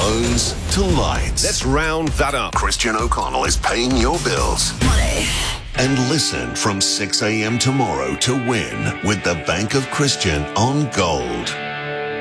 lows to lights. Let's round that up. Christian O'Connell is paying your bills. Money. And listen from 6 a.m. tomorrow to win with the Bank of Christian on Gold.